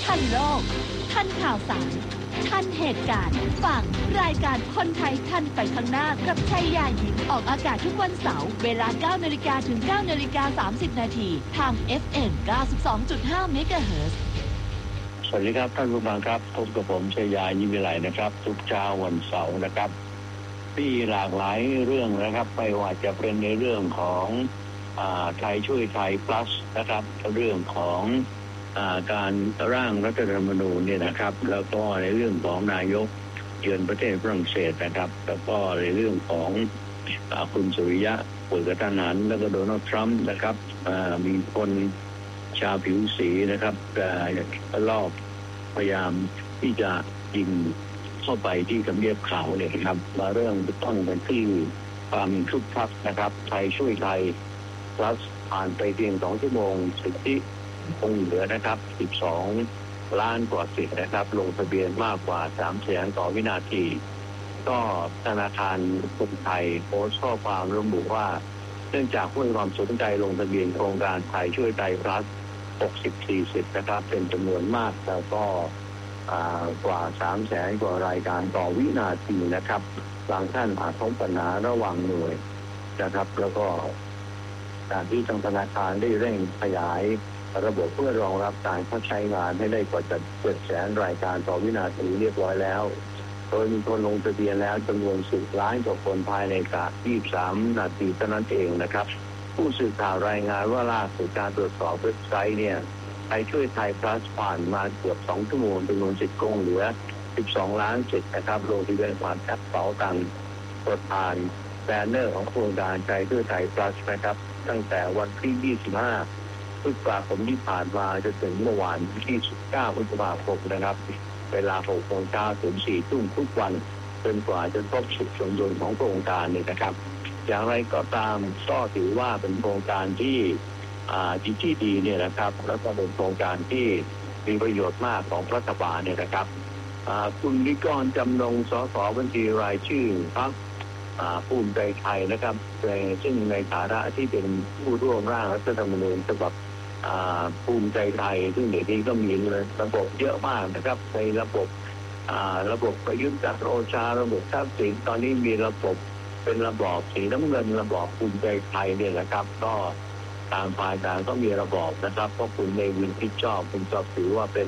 ทันโลกทันข่าวสารทันเหตุการณ์ฟังรายการคนไทยทันไปข้างหน้ากับชัยยาหญิงออกอากาศทุกวันเสาร์เวลา 9 นาฬิกาถึง 9 นาฬิกา 30 นาทีทาง FM 92.5 เมกะเฮิรตซ์สวัสดีครับท่านผู้ฟังครับพบกับผมชัยยายิ้มวิไลนะครับทุกเช้าวันเสาร์นะครับมีหลากหลายเรื่องนะครับไม่ว่าจะเป็นในเรื่องของไทยช่วยไทย plus นะครับเรื่องของการร่างรัฐธรรมนูญเนี่ยนะครับแล้วก็ในเรื่องของนายกเยือนประเทศฝรั่งเศสนะครับแล้วก็ในเรื่องของคุณสุริยะป่วยกระทันหันแล้วก็โดนัลด์ทรัมป์นะครับมีคนชาวผิวสีนะครับลอบพยายามที่จะยิงเข้าไปที่ทำเนียบขาวเนี่ยครับมาเรื่องต้นกันที่ความคึกคักนะครับไทยช่วยไทย plus ผ่านไปเพียง2 ชั่วโมงสิทธิคงเหลือนะครับ12 ล้านกว่าสิทธิ์นะครับลงทะเบียนมากกว่า300,000ต่อวินาทีก็ธนาคารกรุงไทยโพสต์ข้อความระบุว่าเนื่องจากผู้มีความสนใจลงทะเบียนโครงการไทยช่วยไทย plus 64 สิทธิ์นะครับเป็นจำนวนมากแล้วก็กว่า300,000 กว่ารายการต่อวินาทีนะครับบางท่านอาจพบปัญหาระหว่างหน่วยนะครับแล้วก็การที่ทางธนาคารได้เร่งขยายระบบเพื่อรองรับการเข้าใช้งานให้ได้กว่า700,000 รายการต่อวินาทีเรียบร้อยแล้วโดยมีคนลงทะเบียนแล้วจำนวน10 ล้านกว่าคนภายใน23 นาทีเท่านั้นเองนะครับผู้สื่อข่าวรายงานว่าล่าสุดการตรวจสอบเว็บไซต์เนี่ยไทยช่วยไทย plus ผ่านมาเกือบ2 ชั่วโมงจำนวนสิทธิ์คงเหลือ12 ล้านสิทธิ์นะครับลงทะเบียนผ่านแอปเป๋าตังค์กดผ่านแบนเนอร์ของโครงการไทยช่วยไทย plus นะครับตั้งแต่วันที่25 พฤษภาคมที่ผ่านมาจนถึงเมื่อวานที่19 พฤษภาคมนะครับเวลา 6 โมงเช้าถึง 4 ทุ่มทุกวันจนกว่าจะครบ10 สมดุลของโครงการนี่นะครับอย่างไรก็ตามก็ถือว่าเป็นโครงการที่ดีเนี่ยนะครับแล้วก็เป็นโครงการที่มีประโยชน์มากของรัฐบาลเนี่ยนะครับคุณนิกรจำนงสสบัญชีรายชื่อพรรคภูมิใจไทยนะครับซึ่งในฐานะที่เป็นผู้ร่วมร่างรัฐธรรมนูญฉบับภูมิใจไทยซึ่งเดี๋ยวนี้ก็มีระบบเยอะมากนะครับในระบบประยุทธ์จันทร์โอชาระบบทักษิณตอนนี้มีระบบเป็นระบอบสีน้ำเงินระบอบภูมิใจไทยเนี่ยนะครับก็ต่างฝ่ายต่างก็มีระบอบนะครับเพราะคุณเนวินพิชอบคุณชอบถือว่าเป็น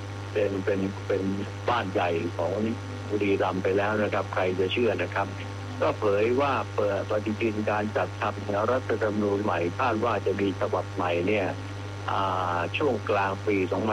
บ้านใหญ่ของบุรีรัมย์ไปแล้วนะครับใครจะเชื่อนะครับก็เผยว่าเปิดปฏิทินการจัดทำรัฐธรรมนูญใหม่คาดว่าจะมีฉบับใหม่เนี่ยช่วงกลางปี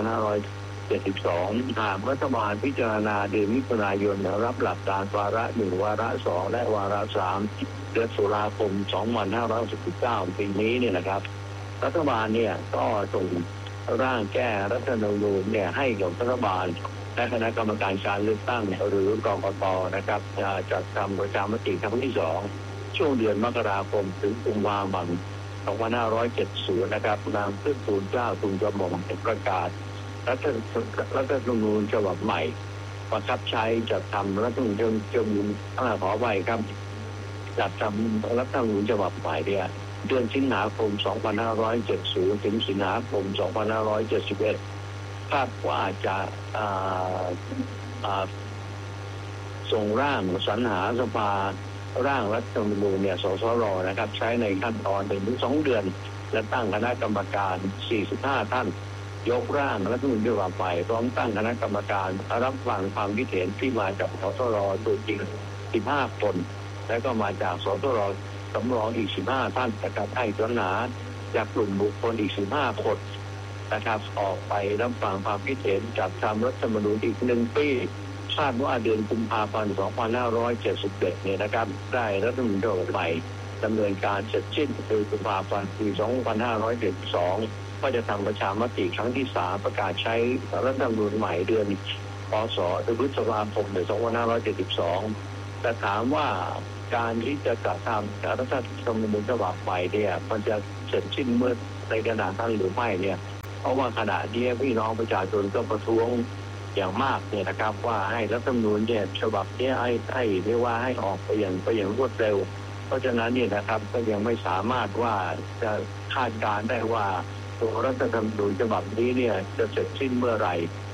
2572 หากรัฐบาลพิจารณาเดือนมิถุนายนรับหลักการวาระ 1 วาระ 2 และวาระ 3 เดือนตุลาคม 2569 ปีนี้เนี่ยนะครับรัฐบาลเนี่ยก็ส่งร่างแก้รัฐธรรมนูญเนี่ยให้กับรัฐบาลและคณะกรรมการการเลือกตั้งหรือกกต.นะครับจัดทำประชามติครั้งที่ 2 ช่วงเดือนมกราคมถึงกุมภาพันธ์ 2570 นะครับนำขึ้นทูลเกล้าทูลกระหม่อมประกาศรัฐธรรมนูญฉบับใหม่บังคับใช้จัดทำรัฐธรรมนูญขอไว้ครับจัดทำรัฐธรรมนูญฉบับใหม่เนี่ยเดือนสิงหาคม 2570 ถึงสิงหาคม 2571 คาดว่าจะส่งร่างสรรหาสภาร่างรัฐธรรมนูญเนี่ยสสร.นะครับใช้ในขั้นตอนถึง2 เดือนและตั้งคณะกรรมการ45 ท่านยกร่างรัฐธรรมนูญฉบับใหม่พร้อมตั้งคณะกรรมการรับฟังความคิดเห็นที่มาจากสสร.ตัวจริง15 คนและก็มาจากสสร.สำรองอีก15 ท่านนะครับให้สรรหาจากกลุ่มบุคคลอีก15 คนนะครับออกไปรับฟังความคิดเห็นจัดทำรัฐธรรมนูญอีก1 ปีคาดว่าเดือนกุมภาพันธ์ 2571 เนี่ยนะครับได้รัฐธรรมนูญฉบับใหม่ดำเนินการเสร็จสิ้นโดยกุมภาพันธ์ปี 2572 ก็จะทำประชามติครั้งที่ 3 ประกาศใช้รัฐธรรมนูญใหม่เดือนพ.ศ. พฤษภาคม 2572 แต่ถามว่าการที่จะจัดทำรัฐธรรมนูญฉบับใหม่เนี่ยมันจะเสร็จสิ้นเมื่อในขณะนั้นหรือไม่เนี่ยเพราะว่าขณะนี้พี่น้องประชาชนก็ประท้วงอย่างมากเนี่ยนะครับว่าให้รัฐธรรมนูญเนี่ยฉบับนี้ให้เรียกว่าให้ออกไปอย่างรวดเร็วเพราะฉะนั้นเนี่ยนะครับก็ยังไม่สามารถว่าจะคาดการณ์ได้ว่าตัวรัฐธรรมนูญฉบับนี้เนี่ยจะเสร็จสิ้นเมื่อไหร่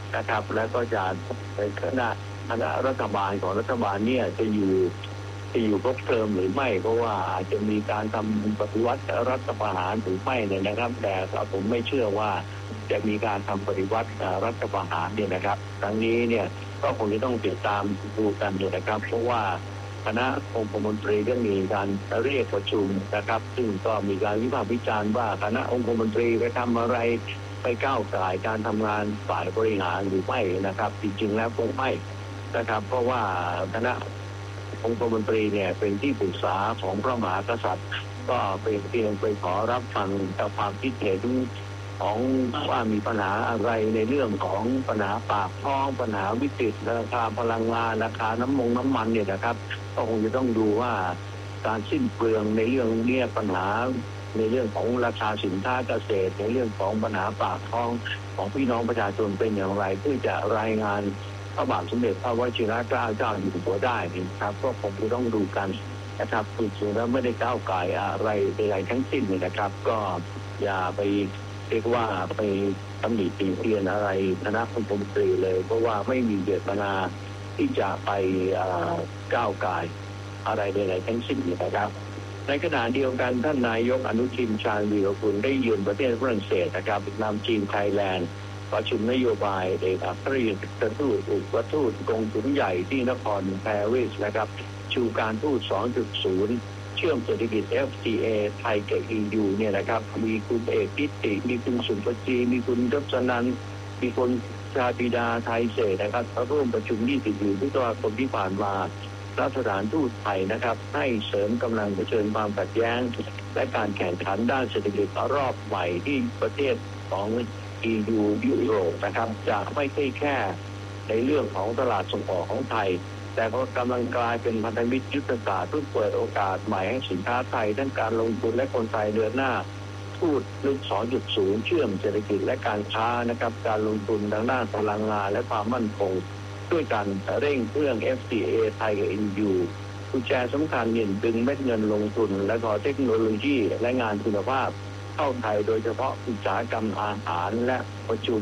นะครับแล้วก็จะเป็นคณะรัฐบาลของรัฐบาลเนี่ยจะอยู่ครบเทอมหรือไม่เพราะว่าอาจจะมีการทำปฏิวัติรัฐประหารหรือไม่เนี่ยนะครับแต่ผมไม่เชื่อว่าจะมีการทำปฏิวัติรัฐประหารเนี่ยนะครับครั้งนี้เนี่ยก็คงจะต้องติดตามดูกันเนี่ยนะครับเพราะว่าคณะองคมนตรีก็มีการเรียกประชุมนะครับซึ่งก็มีการวิพากษ์วิจารณ์ว่าคณะองคมนตรีไปทำอะไรไปก้าวก่ายการทำงานฝ่ายบริหารหรือไม่นะครับจริงๆแล้วคงไม่นะครับเพราะว่าคณะองคมนตรีเนี่ยเป็นที่ปรึกษาของพระมหากษัตริย์ก็เป็นเพียงไปขอรับฟังความคิดเห็นของว่ามีปัญหาอะไรในเรื่องของปัญหาปากท้องปัญหาวิกฤตราคาพลังงานราคาน้ำมันเนี่ยนะครับก็คงจะต้องดูว่าการสิ้นเปลืองในเรื่องนี้ปัญหาในเรื่องของราคาสินค้าเกษตรในเรื่องของปัญหาปากท้องของพี่น้องประชาชนเป็นอย่างไรเพื่อจะรายงานพระบาทสมเด็จพระวชิรเกล้าเจ้าอยู่หัวได้นะครับก็คงจะต้องดูกันนะครับจริงๆแล้วไม่ได้ก้าวไก่อะไรใดๆทั้งสิ้นนะครับก็อย่าไปเรียกว่าไปตำหนิติเตียนอะไรคณะองคมนตรีเลยเพราะว่าไม่มีเจตนาที่จะไปก้าวไก่อะไรใดๆทั้งสิ้นนะครับในขณะเดียวกันท่านนายกอนุทินชาญวีรกุลได้เยือนประเทศฝรั่งเศสนะครับนำจีนไทยแลนด์ประชุมนโยบายเอกอัครราชทูตอุปทูตกงสุลใหญ่ที่นครปารีสนะครับชูการทูต 2.0 เชื่อมเศรษฐกิจ FTA ไทยกับ EU เนี่ยนะครับมีคุณเอกพิติมีคุณสุภจีมีคุณรัชนันท์มีคุณชาติดาไทยเศรษฐ์นะครับร่วมประชุม24 พฤษภาคมที่ผ่านมารัฐสถานทูตไทยนะครับให้เสริมกำลังเผชิญความขัดแย้งและการแข่งขันด้านเศรษฐกิจรอบใหม่ที่ประเทศของ EU ยุโรปนะครับจะไม่ใช่แค่ในเรื่องของตลาดส่งออกของไทยแต่ก็กำลังกลายเป็นพันธมิตรยุทธศาสตร์เพื่อเปิดโอกาสใหม่ให้สินค้าไทยทั้งการลงทุนและคนไทยเดินหน้าทูตลึก 2.0 เชื่อมเศรษฐกิจและการค้านะครับการลงทุนทางด้านพลังงานและความมั่นคงด้วยการเร่งเครื่อง FTA ไทยกับ EU กุญแจสำคัญเนี่ยดึงเม็ดเงินลงทุนและขอเทคโนโลยีและงานคุณภาพเข้าไทยโดยเฉพาะอุตสาหกรรมอาหารและประชุม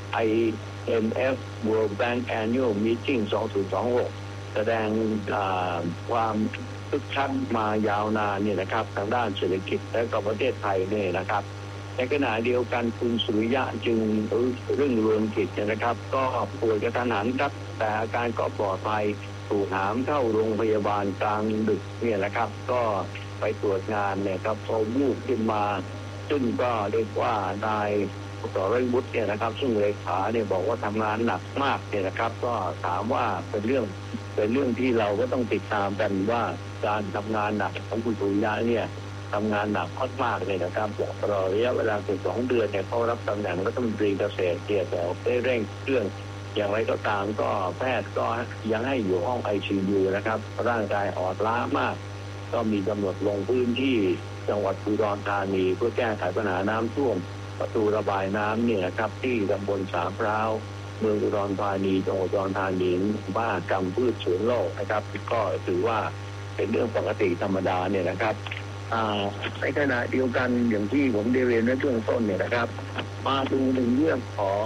IMF World Bank Annual Meeting 2026 แสดงความคึกคักมายาวนานเนี่ยนะครับทางด้านเศรษฐกิจและก็ประเทศไทยเนี่ยนะครับในขณะเดียวกันคุณสุริยะจึงเรื่องเรืองกิจนะครับก็ป่วยกระทันหันครับแต่อาการก็ปลอดภัยถูกหามเข้าโรงพยาบาลกลางดึกเนี่ยนะครับก็ไปตรวจงานเนี่ยครับพอวูบขึ้นมาซึ่งก็เรียกว่านายสรวุฒิเนี่ยนะครับซึ่งเลขาเนี่ยบอกว่าทำงานหนักมากเนี่ยนะครับก็ถามว่าเป็นเรื่องที่เราก็ต้องติดตามกันว่าการทำงานหนักของคุณสุริยะเนี่ยทำงานหนักมากเลยนะครับตลอดระยะเวลาถึง2 เดือนเนี่ยเขารับตำแหน่งรัฐมนตรีเกษตรเนี่ยแต่ได้เร่งเครื่องอย่างไรก็ตามก็แพทย์ก็ยังให้อยู่ห้อง ICU นะครับร่างกายอ่อนล้ามากก็มีกำหนดลงพื้นที่จังหวัดอุดรธานีเพื่อแก้ไขปัญหาน้ำท่วมประตูระบายน้ำเนี่ยนะครับที่ตำบลสามพร้าวเมืองอุดรธานีจังหวัดอุดรธานีบ้ากรรมพืชสวนโลกนะครับก็ถือว่าเป็นเรื่องปกติธรรมดาเนี่ยนะครับในขณะเดียวกันอย่างที่ผมได้เรียนในช่วงต้นเนี่ยนะครับมาดูในเรื่องของ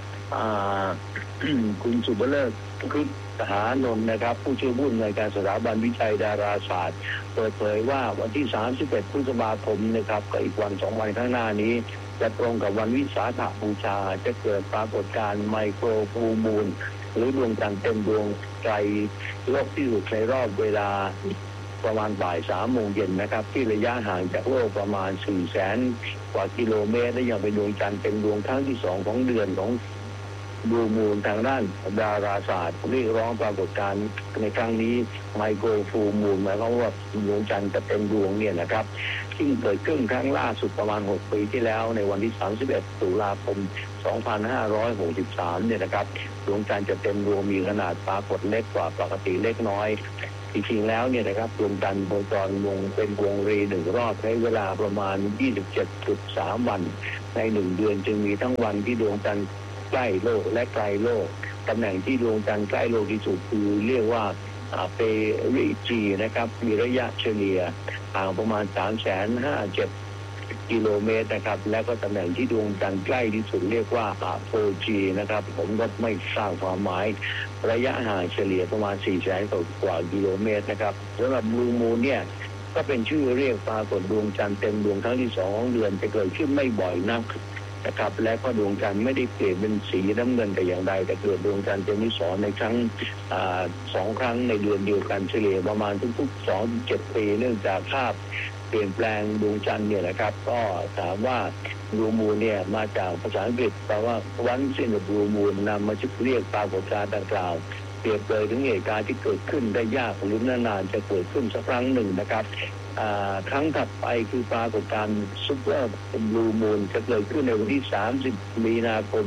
คุณสุภเลิศคึกสหานนท์นะครับผู้ช่วยผู้อำนวยการสถาบันวิจัยดาราศาสตร์เปิดเผยว่าวันที่31 พฤษภาคมนะครับก็อีกวัน2 วันข้างหน้านี้จะตรงกับวันวิสาขบูชาจะเกิดปรากฏการณ์ไมโครฟูลมูนหรือดวงจันทร์เต็มดวงไกลโลกที่สุดในรอบเวลาประมาณบ่าย 3 โมงเย็นนะครับที่ระยะห่างจากโลกประมาณ 400,000 กว่ากิโลเมตรและยังเป็นดวงจันทร์เต็มดวงครั้งที่ 2 ของเดือนของดูมูลทางด้านดาราศาสตร์เรียกร้องปรากฏการณ์ในครั้งนี้ไมโครฟูลมูนหมายความว่าดวงจันทร์จะเต็มดวงเนี่ยนะครับซึ่งเกิดขึ้นครั้งล่าสุดประมาณ6 ปีที่แล้วในวันที่31 ตุลาคม 2563 เนี่ยนะครับดวงจันทร์จะเต็มดวงมีขนาดปรากฏเล็กกว่าปกติเล็กน้อยจริงๆแล้วเนี่ยนะครับดวงจันทร์โคจรวงเป็นวงรี1 รอบใช้เวลาประมาณ 27.3 วันใน1 เดือนจึงมีทั้งวันที่ดวงจันทร์ใกล้โลกและไกลโลกตำแหน่งที่ดวงจันทร์ใกล้โลกที่สุดคือเรียกว่าเปริจีนะครับมีระยะเฉลี่ยห่างประมาณ 357,000 กิโลเมตรนะครับและก็ตำแหน่งที่ดวงจันทร์ใกล้ที่สุดเรียกว่าอะโพจีนะครับผมก็ไม่ทราบความหมายระยะห่างเฉลี่ยประมาณ 400,000 กว่ากิโลเมตรนะครับสำหรับบลูมูนเนี่ยก็เป็นชื่อเรียกปรากฏดวงจันทร์เต็มดวงครั้งที่2ของเดือนจะเกิดขึ้นไม่บ่อยนักนะครับและก็ดวงจันทร์ไม่ได้เปลี่ยนเป็นสีน้ำเงินแต่อย่างใดแต่เกิดดวงจันทร์เต็มที่2ในครั้ง2 ครั้งในเดือนเดียวกันเฉลี่ยประมาณทุกๆ 2-7 ปีเนื่องจากภาพเปลี่ยนแปลงดวงจันทร์เนี่ยนะครับก็ถามว่าบลูมูนเนี่ยมาจากภาษาอังกฤษแปลว่า once in a blue moon นำมาเรียกปรากฏการณ์ดังกล่าวเปรียบเลยถึงเหตุการณ์ที่เกิดขึ้นได้ยากหรือนานๆจะเกิดขึ้นสักครั้งหนึ่งนะครับครั้งถัดไปคือปรากฏการณ์ซุปเปอร์บลูมูนจะเกิดขึ้นในวันที่30 มีนาคม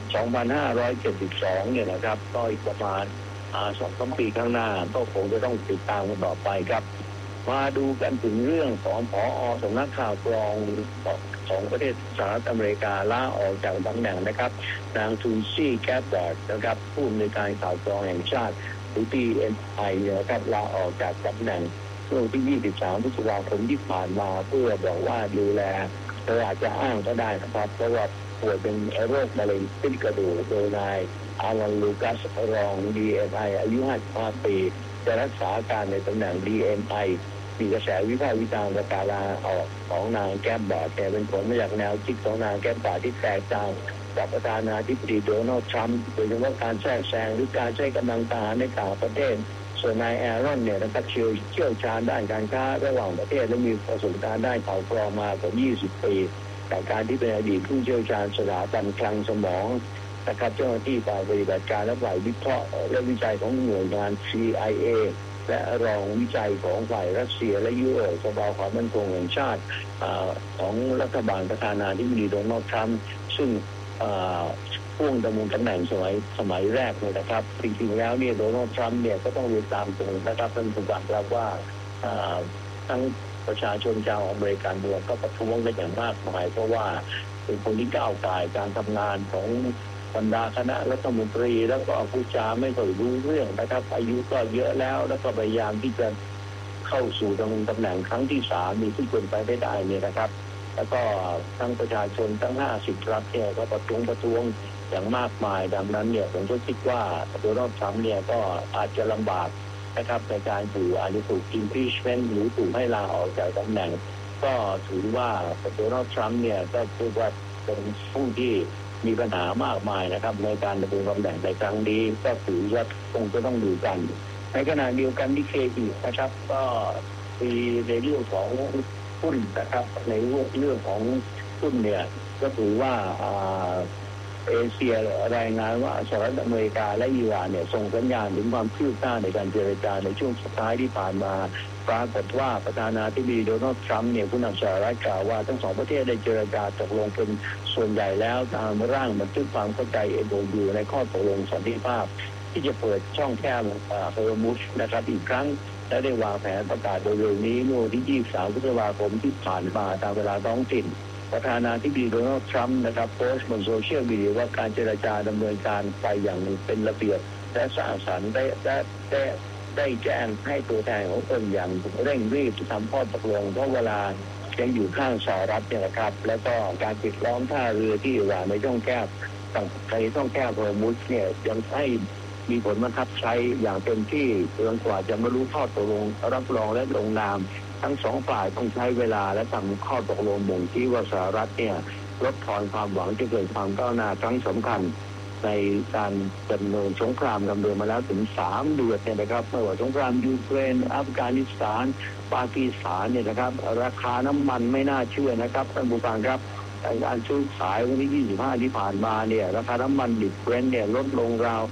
2572เนี่ยนะครับก็อีกประมาณ2-3 ปีข้างหน้าก็คงจะต้องติดตามกันต่อไปครับมาดูกันถึงเรื่องของผอ.สำนักข่าวกรองของประเทศสหรัฐอเมริกาลาออกจากตำแหน่งนะครับนางทูซี่แกปบอร์ดนะครับผู้อำนวยการข่าวกรองแห่งชาติหรือ DNI นะครับลาออกจากตำแหน่งเมื่อวันที่23 พฤษภาคมที่ผ่านมาเพื่อบอกว่าดูแลเราอาจจะอ้างก็ได้นะครับเพราะว่าป่วยเป็นโรคมะเร็งที่กระดูกโดยนายอารัน ลูคัสรอง DNI อายุ 55 ปีจะรักษาการในตำแหน่ง DNI มีกระแสวิพากษ์วิจารณ์ประการลาออกของนางแกปบอร์ดแต่เป็นผลมาจากแนวคิดของนางแกปบอร์ดที่แตกต่างจากประธานาธิบดีโดนัลด์ทรัมป์โดยเฉพาะการแทรกแซงหรือการใช้กำลังทหารในต่างประเทศส่วนนายแอรอนเนี่ยนะครับเชี่ยวชาญด้านการค้าระหว่างประเทศและมีประสบการณ์ด้านข่าวกรองมากว่า 20 ปีจากการที่เป็นอดีตผู้เชี่ยวชาญสถาบันคลังสมองนะครับเจ้าหน้าที่ฝ่ายปฏิบัติการและฝ่ายวิเคราะห์และวิจัยของหน่วยงาน CIA และรองวิจัยของฝ่ายรัสเซียและยุโรปสภาความมั่นคงแห่งชาติของรัฐบาลประธานาธิบดีโดนัลด์ทรัมป์ซึ่งพ่วงดำรงตำแหน่งสมัยแรกเลยนะครับจริงๆแล้วเนี่ยโดนัลด์ทรัมป์เนี่ยก็ต้องเรียนตามตรงนะครับท่านผู้ฟังครับว่าทั้งประชาชนชาวอเมริกันเมืองก็ประท้วงกันอย่างมากมายเพราะว่าเป็นคนที่ก้าวไก่การทำงานของบรรดาคณะรัฐมนตรีแล้วก็พูดจาไม่ค่อยรู้เรื่องนะครับอายุก็เยอะแล้วก็พยายามที่จะเข้าสู่ตำแหน่งครั้งที่3มีที่เป็นไปไม่ได้เนี่ยนะครับแล้วก็ทั้งประชาชนทั้ง50 รัฐเนี่ยก็ประท้วงอย่างมากมายดังนั้นเนี่ยผมก็คิดว่าโดนัลด์ทรัมป์เนี่ยก็อาจจะลำบากนะครับในการอาจจะถูก impeachment หรือถูกให้ลาออกจากตำแหน่งก็ถือว่าโดนัลด์ทรัมป์เนี่ยก็ถือว่าเป็นผู้ที่มีปัญหามากมายนะครับในการดำรงตำแหน่งในครั้งนี้ก็ถือว่าคงจะต้องดูกันในขณะเดียวกันที่เคอีนะครับก็มีในเรื่องของหุ้นนะครับในเรื่องของหุ้นเนี่ยก็ถือว่าเอเชียรายงานว่าสหรัฐอเมริกาและอิหร่านเนี่ยส่งสัญญาณถึงความคืบหน้าในการเจรจาในช่วงสุดท้ายที่ผ่านมาปรากฏว่าประธานาธิบดีโดนัลด์ทรัมป์เนี่ยผู้นำสหรัฐกล่าวว่าทั้ง2ประเทศได้เจรจาตกลงเป็นส่วนใหญ่แล้วตามร่างบันทึกความเข้าใจ MOU ในข้อตกลงสันติภาพที่จะเปิดช่องแคบฮอร์มุซนะครับอีกครั้งและได้วางแผนประกาศโดยเร็วนี้เมื่อวันที่23 พฤษภาคมที่ผ่านมาตามเวลาท้องถิ่นประธานาธิบดีโดนัลด์ทรัมป์นะครับโพสต์บนโซเชียลมีเดียว่าการเจรจาดำเนินการไปอย่างเป็นระเบียบและสร้างสรรค์ได้แจ้งให้ตัวแทนของตนอย่างเร่งรีบทำข้อตกลงเพราะเวลายังอยู่ข้างสหรัฐเนี่ยนะครับและก็การปิดล้อมท่าเรือที่อิหร่านในช่องแคบฮอร์มุซเนี่ยยังให้มีผลบังคับใช้อย่างเต็มที่จนกว่าจะมารู้ข้อตกลงรับรองและลงนามทั้ง2 ฝ่ายต้องใช้เวลาและทำข้อตกลงบ่งชี้ว่าสหรัฐเนี่ยลดทอนความหวังจะเกิดความก้าวหน้าครั้งสำคัญในการดำเนินสงครามดำเนินมาแล้วถึง3 เดือนเนี่ยนะครับไม่ว่าสงครามยูเครนอัฟกานิสถานปากีสถานเนี่ยนะครับราคาน้ำมันไม่น่าเชื่อนะครับท่านผู้ฟังครับการซื้อขายวันที่25ที่ผ่านมาเนี่ยราคาน้ำมันดิบเบรนท์เนี่ยลดลงราว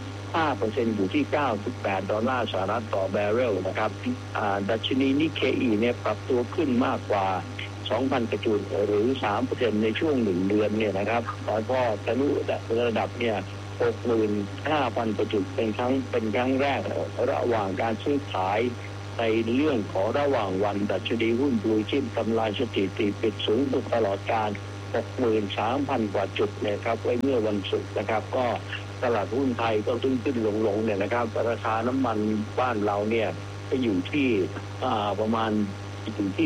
5% อยู่ที่$98 สหรัฐต่อแบเรลนะครับดัชนีนิเคอีเนี่ยปรับตัวขึ้นมากกว่า 2,000 จุดหรือ 3% ในช่วง1 เดือนเนี่ยนะครับแล้วก็ทะลุระดับเนี่ย 65,000 จุดเป็นครั้งแรกระหว่างการซื้อขายในเรื่องของระหว่างวันดัชนีหุ้นบลูชิปทำลายสถิติปิดสูงสุดตลอดการ 63,000 กว่าจุดนะครับไว้เมื่อวันศุกร์นะครับก็ตลาดหุ้นไทยก็ขึ้นลงเนี่ยนะครับราคาน้ำมันบ้านเราเนี่ยก็อยู่ที่ประมาณอยู่ที่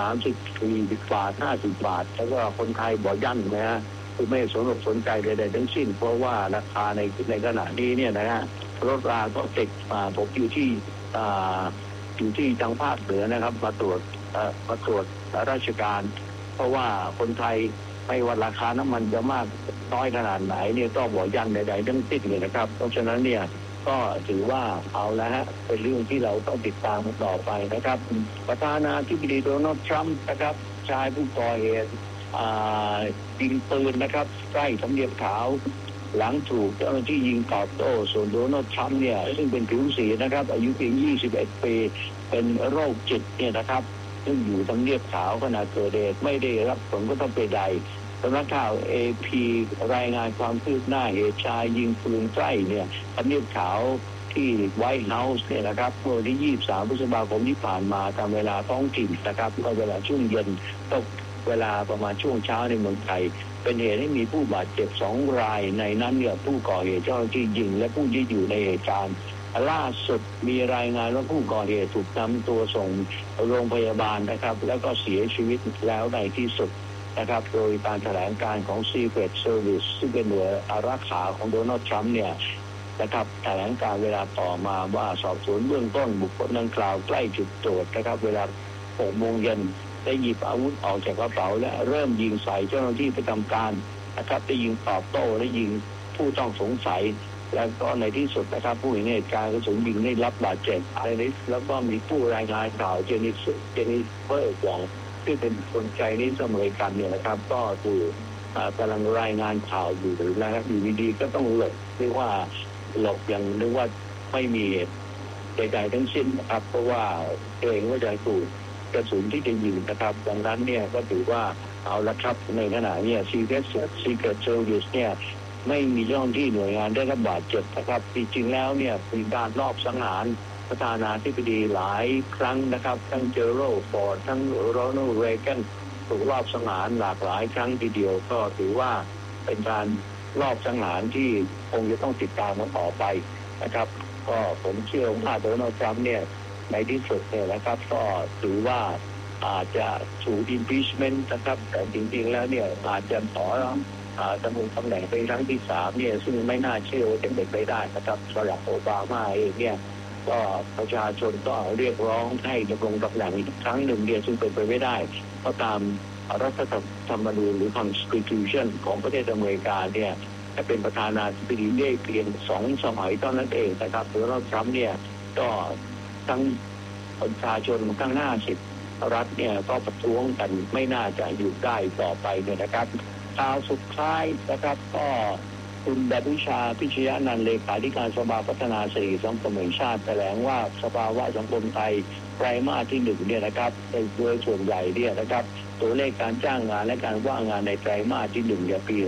30-40 บาท50 บาทแล้วก็คนไทยบ่ยั่นนะฮะคือไม่สนใจใดๆทั้งสิ้นเพราะว่าราคาในขณะนี้เนี่ยนะฮะรถราก็ติดผมอยู่ที่ทางภาคเหนือนะครับมาตรวจราชการเพราะว่าคนไทยไม่ว่าราคาน้ำมันจะมากน้อยขนาดไหนเนี่ยก็บ่ยั่นใดๆทั้งสิ้นเลยนะครับเพราะฉะนั้นเนี่ยก็ถือว่าเอาละฮะเป็นเรื่องที่เราต้องติดตามต่อไปนะครับประธานาธิบดีโดนัลด์ทรัมป์นะครับชายผู้ก่อเหตุยิงปืนนะครับใกล้ทำเนียบขาวหลังถูกเจ้าหน้าที่ยิงตอบโต้ส่วนโดนัลด์ทรัมป์เนี่ยซึ่งเป็นผิวสีนะครับอายุเพียง21 ปีเป็นโรคจิตเนี่ยนะครับซึ่งอยู่ทำเนียบขาวขณะเกิดเหตุไม่ได้รับผลกระทบใดสำนักข่าว AP รายงานความคืบหน้าเหตุชายยิงปืนใกล้เนี่ยทำเนียบขาวที่ไวท์เฮาส์เนี่ยนะครับเมื่อวันที่23 พฤษภาคมที่ผ่านมาตามเวลาท้องถิ่นนะครับก็เวลาช่วงเย็นตกเวลาประมาณช่วงเช้าในเมืองไทยเป็นเหตุให้มีผู้บาดเจ็บ2 รายในนั้นเนี่ยผู้ก่อเหตุเจ้าหน้าที่ยิงและผู้ที่อยู่ในเหตุการณ์ล่าสุดมีรายงานว่าผู้ก่อเหตุถูกนำตัวส่งโรงพยาบาลนะครับแล้วก็เสียชีวิตแล้วในที่สุดนะครับโดยการแถลงการของ Secret Service ซึ่งเป็นหน่วยอารักขาของโดนัลด์ทรัมป์เนี่ยนะครับแถลงการเวลาต่อมาว่าสอบสวนเบื้องต้นบุคคลดังกล่าวใกล้จุดตรวจนะครับเวลา 6 โมงเย็นได้หยิบอาวุธออกจากกระเป๋าและเริ่มยิงใส่เจ้าหน้าที่ประจำการนะครับได้ยิงตอบโต้และยิงผู้ต้องสงสัยแล้วก็ในที่สุดนะครับผู้เห็นเหตุการณ์กระสุนยิงได้รับบาดเจ็บแล้วก็มีผู้รายงานข่าวเจนิเฟอร์หวังที่เป็นคนใจนิสอเมริกันเนี่ยนะครับก็คือกำลังรายงานข่าวอยู่นะครับอยู่ดีๆก็ต้องหลบเรียกว่าหลบอย่างนึกว่าไม่มีใดๆทั้งสิ้นนะครับเพราะว่าเกรงว่าจะถูกกระสุนที่จะยิงนะครับดังนั้นเนี่ยก็ถือว่าเอาละครับในขณะนี้ Secret Service เนี่ยไม่มีเจ้าหน้าที่หน่วยงานได้รับบาดเจ็บนะครับจริงๆแล้วเนี่ยมีการลอบสังหารประธานาธิบดีหลายครั้งนะครับทั้งเจอโรลด์ฟอร์ดทั้งโรนัลด์เรแกนถูกลอบสังหารหลากหลายครั้งทีเดียวก็ถือว่าเป็นการลอบสังหารที่คงจะต้องติดตามกันต่อไปนะครับก็ผมเชื่อว่าโดนัลด์ทรัมป์เนี่ยในที่สุดเนี่ยนะครับก็ถือว่าอาจจะถูก impeachment นะครับแต่จริงๆแล้วเนี่ยอาจจะขอดำรงตำแหน่งเป็นครั้งที่3เนี่ยซึ่งไม่น่าเชื่อว่าจะเป็นไปได้นะครับสำหรับโอบามาเองเนี่ยก็ประชาชนก็เรียกร้องให้ดำรงตำแหน่งอีกครั้งหนึ่งเนี่ยซึ่งเป็นไปไม่ได้เพราะตามรัฐธรรมนูญหรือ Constitution ของประเทศอเมริกาเนี่ยจะเป็นประธานาธิบดีได้เพียง2 สมัยเท่านั้นเองนะครับโดนัลด์ทรัมป์เนี่ยก็ทั้งประชาชนทั้ง50 รัฐเนี่ยก็ประท้วงกันไม่น่าจะอยู่ได้ต่อไปเนี่ยนะครับข่าวสุดท้ายนะครับก็คุณดารุชาพิชยานันท์เลขาธิการสภาพัฒนาเศรษฐกิจสังคมแห่งชาติแถลงว่าสภาวะสังคมไทยไตรมาสที่1เนี่ยนะครับโดยส่วนใหญ่เนี่ยนะครับตัวเลขการจ้างงานและการว่างงานในไตรมาสที่1เนี่ยปี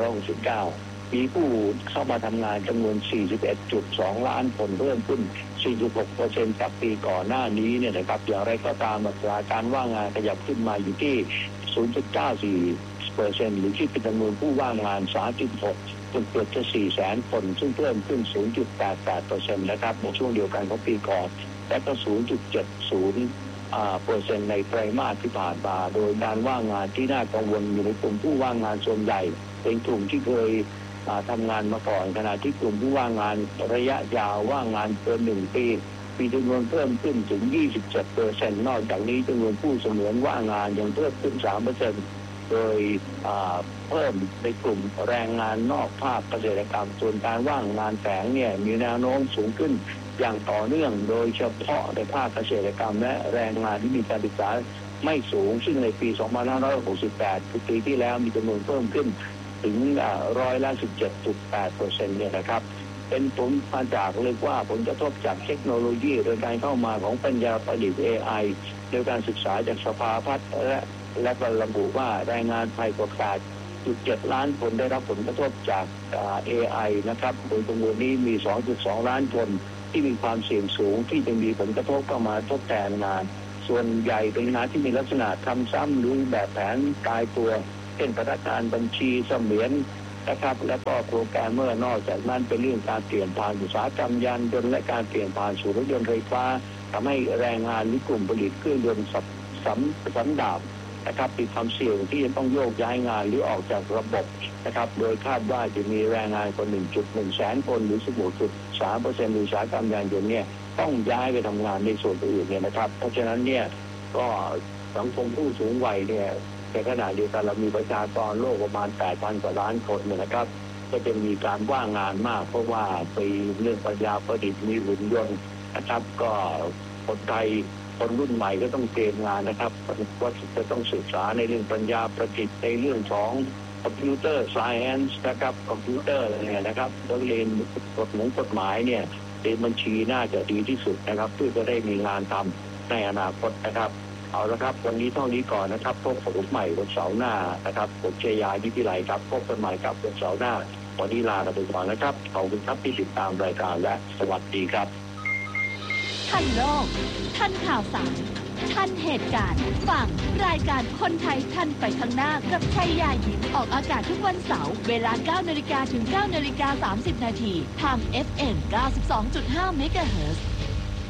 2569มีผู้เข้ามาทำงานจำนวน 41.2 ล้านคนเพิ่มขึ้น 46% จากปีก่อนหน้านี้เนี่ยนะครับอย่างไรก็ตามอัตราการว่างงานขยับขึ้นมาอยู่ที่ 0.94% หรือคิดเป็นจำนวนผู้ว่างงาน 3.6 จนเกือบจะ 400,000 คนซึ่งเพิ่มขึ้น 0.88% นะครับในช่วงเดียวกันของปีก่อนและก็ 0.70% ในไตรมาสที่ผ่านมาโดยการว่างงานที่น่ากังวลอยู่ในกลุ่มผู้ว่างงานส่วนใหญ่เป็นกลุ่มที่เคยทำงานมาก่อนขณะที่กลุ่มผู้ว่างงานระยะยาวว่างงานเกิน1 ปีมีจำนวนเพิ่มขึ้นถึง 27% นอกจากนี้จำนวนผู้เสมือนว่างงานยังเพิ่มขึ้น 3% โดยเพิ่มในกลุ่มแรงงานนอกภาคเกษตรกรรมส่วนการว่างงานแฝงเนี่ยมีแนวโน้มสูงขึ้นอย่างต่อเนื่องโดยเฉพาะในภาคเกษตรกรรมและแรงงานที่มีการศึกษาไม่สูงซึ่งในปี 2568 คือปีที่แล้วมีจำนวนเพิ่มขึ้นถึง17.8% เนี่ยนะครับเป็นผลมาจากเรียกว่าผลกระทบจากเทคโนโลยีโดยการเข้ามาของปัญญาประดิษฐ์ AI โดยการศึกษาจากสภาพัฒน์และก็ระบุว่าแรงงานไทยกว่า 8.7 ล้านคนได้รับผลกระทบจาก AI นะครับโดยจำนวนนี้มี 2.2 ล้านคนที่มีความเสี่ยงสูงที่จะมีผลกระทบเข้ามาทดแทนงานส่วนใหญ่เป็นงานที่มีลักษณะทำซ้ำหรือแบบแผนตายตัวเช่นพนักงานบัญชีเสมียนนะครับและก็โปรแกรมเมอร์นอกจากนั้นเป็นเรื่องการเปลี่ยนผ่านอุตสาหกรรมยานยนต์และการเปลี่ยนผ่านสู่รถยนต์ไฟฟ้าทำให้แรงงานหรือกลุ่มผลิตเครื่องยนต์สันดาปนะครับมีความเสี่ยงที่จะต้องโยกย้ายงานหรือออกจากระบบนะครับโดยคาดว่าจะมีแรงงานคน 1.1 แสนคนหรือ 16.3% อุตสาหกรรมยานยนต์เนี่ยต้องย้ายไปทำงานในส่วนอื่นเนี่ยนะครับเพราะฉะนั้นเนี่ยก็สังคมผู้สูงวัยเนี่ยในขณะเดียวกันเรามีประชากรโลกประมาณ 8,000 กว่าล้านคนเนี่ยนะครับก็จะมีการว่างงานมากเพราะว่าไปเรื่องปัญญาประดิษฐ์มีหุ่นยนต์นะครับก็คนไทยคนรุ่นใหม่ก็ต้องเตรียมงานนะครับว่าจะต้องศึกษาในเรื่องปัญญาประดิษฐ์ในเรื่องของคอมพิวเตอร์ไซเอนส์นะครับคอมพิวเตอร์อะไรเนี่ยนะครับแล้วเรียนกฎหมายเนี่ยเรียนบัญชีน่าจะดีที่สุดนะครับเพื่อจะได้มีงานทำในอนาคตนะครับเอาละครับวันนี้เท่านี้ก่อนนะครับพบกับผมใหม่วันเสาร์หน้านะครับผมชัยยายิพิไลครับพบกันใหม่ครับวันเสาร์หน้าวันนี้ลาไปก่อนนะครับขอบคุณครับที่ติดตามรายการและสวัสดีครับทันโลกทันข่าวสารทันเหตุการณ์ฟังรายการคนไทยทันไปข้างหน้ากับชัยยาหญิงออกอากาศทุกวันเสาร์เวลา 9 นาฬิกาถึง 9 นาฬิกา 30 นาทีทาง FM 92.5 เมกะเฮิรตซ์